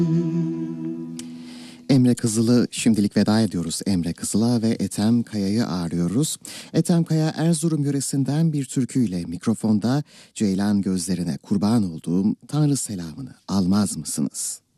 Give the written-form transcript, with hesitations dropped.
Emre Kızıl'ı şimdilik veda ediyoruz. Emre Kızıl'a ve Ethem Kaya'yı ağırlıyoruz. Ethem Kaya Erzurum yöresinden bir türküyle mikrofonda Ceylan gözlerine kurban olduğum Tanrı selamını almaz mısınız?